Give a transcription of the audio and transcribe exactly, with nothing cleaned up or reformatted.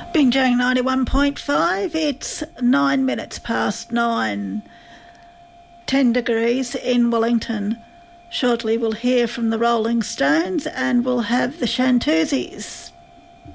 Binjang ninety-one point five, it's nine minutes past nine. ten degrees in Wellington. Shortly we'll hear from the Rolling Stones and we'll have the Shantuzis.